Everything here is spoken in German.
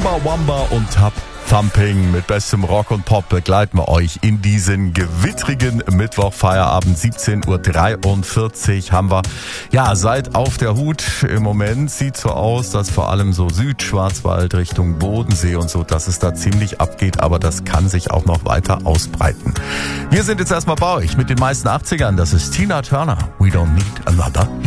Chumbawamba und Tap Thumping mit bestem Rock und Pop begleiten wir euch in diesen gewittrigen Mittwochfeierabend. 17:43 Uhr haben wir. Ja, seid auf der Hut. Im Moment sieht so aus, dass vor allem so Südschwarzwald Richtung Bodensee und so, dass es da ziemlich abgeht, aber das kann sich auch noch weiter ausbreiten. Wir sind jetzt erstmal bei euch mit den meisten 80ern. Das ist Tina Turner. We don't need another